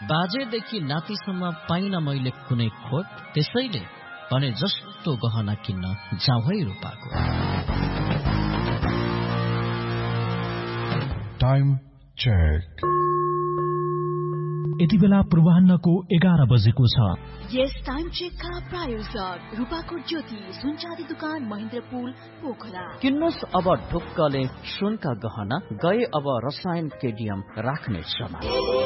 बाजेदेखि नातिसम्म पाइन मैले कुनै खोट, त्यसैले भने जस्तो गहना किन्न जाउँ है रूपाको। Time check. यति बेला पूर्वाह्नको 11 बजेको छ। यस टाइम चेकका प्रायोजक रूपाकोट ज्योति सुनचाँदी दुकान महेन्द्रपुल पोखरा। किन्नुस् अब ढुक्कले सुनका गहना, गए अब रसायन केडियम राख्ने समय।